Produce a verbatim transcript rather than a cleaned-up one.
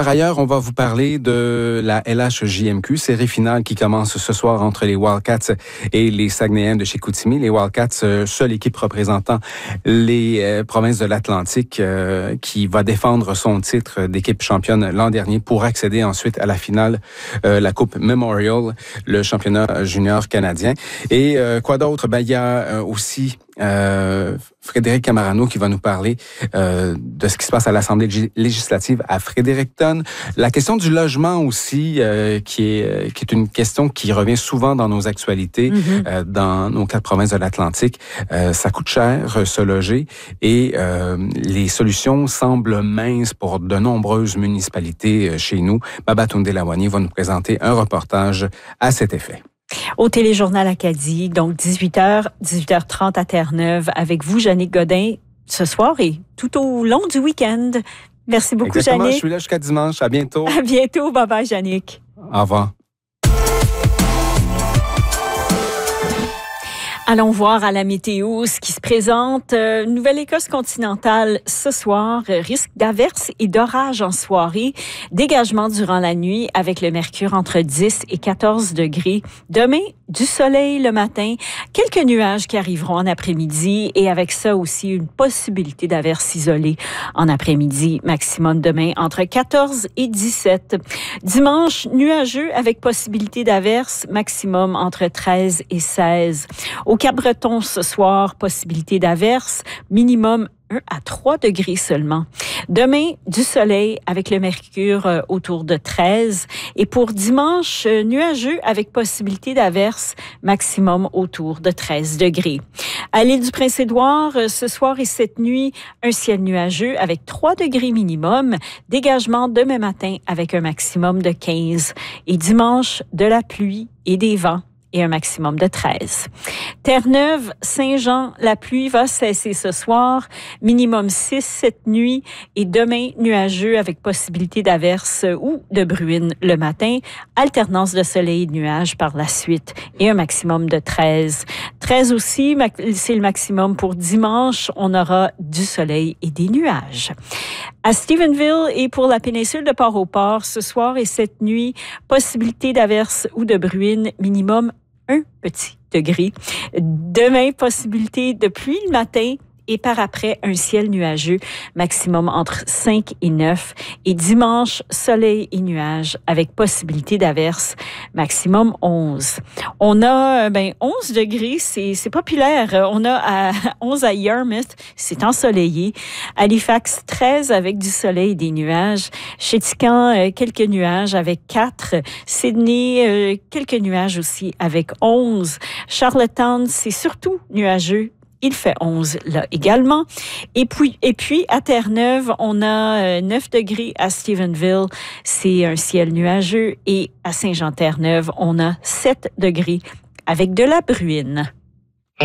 Par ailleurs, on va vous parler de la L H J M Q, série finale qui commence ce soir entre les Wildcats et les Saguenayens de Chicoutimi. Les Wildcats, seule équipe représentant les euh, provinces de l'Atlantique euh, qui va défendre son titre d'équipe championne l'an dernier pour accéder ensuite à la finale, euh, la Coupe Memorial, le championnat junior canadien. Et euh, quoi d'autre? Ben, il y a euh, aussi Euh, Frédéric Camarano qui va nous parler euh, de ce qui se passe à l'Assemblée législative à Fredericton. La question du logement aussi, euh, qui est qui est une question qui revient souvent dans nos actualités, mm-hmm. euh, dans nos quatre provinces de l'Atlantique. Euh, ça coûte cher euh, se loger et euh, les solutions semblent minces pour de nombreuses municipalités euh, chez nous. Babatunde Lawani va nous présenter un reportage à cet effet. Au Téléjournal Acadie, donc dix-huit heures, dix-huit heures trente à Terre-Neuve, avec vous, Jannick Godin, ce soir et tout au long du week-end. Merci beaucoup, Exactement, Jannick. Je suis là jusqu'à dimanche. À bientôt. À bientôt. Bye-bye, Jannick. Au revoir. Allons voir à la météo ce qui se présente. Euh, Nouvelle-Écosse continentale ce soir, euh, risque d'averses et d'orages en soirée. Dégagement durant la nuit avec le mercure entre dix et quatorze degrés. Demain, du soleil le matin, quelques nuages qui arriveront en après-midi et avec ça aussi une possibilité d'averses isolées en après-midi. Maximum demain entre quatorze et dix-sept. Dimanche, nuageux avec possibilité d'averses. Maximum entre treize et seize. Au Cap-Breton ce soir, possibilité d'averses, minimum un à trois degrés seulement. Demain, du soleil avec le mercure euh, autour de treize. Et pour dimanche, euh, nuageux avec possibilité d'averses, maximum autour de treize degrés. À l'île du Prince-Édouard, euh, ce soir et cette nuit, un ciel nuageux avec trois degrés minimum. Dégagement demain matin avec un maximum de quinze. Et dimanche, de la pluie et des vents. Et un maximum de treize. Terre-Neuve, Saint-Jean, la pluie va cesser ce soir. Minimum six cette nuit et demain nuageux avec possibilité d'averses ou de bruine le matin. Alternance de soleil et de nuages par la suite et un maximum de treize. treize aussi, c'est le maximum pour dimanche. On aura du soleil et des nuages. À Stephenville et pour la péninsule de Port-au-Port, ce soir et cette nuit, possibilité d'averses ou de bruine, minimum un petit degré. Demain, possibilité de pluie le matin et par après, un ciel nuageux, maximum entre cinq et neuf. Et dimanche, soleil et nuages avec possibilité d'averses, maximum onze. On a ben, onze degrés, c'est, c'est populaire. On a à onze à Yarmouth, c'est ensoleillé. Halifax, treize avec du soleil et des nuages. Chétican, quelques nuages avec quatre. Sydney, quelques nuages aussi avec onze. Charlottetown, c'est surtout nuageux. Il fait onze là également. Et puis, et puis à Terre-Neuve, on a neuf degrés à Stephenville. C'est un ciel nuageux. Et à Saint-Jean-Terre-Neuve, on a sept degrés avec de la bruine.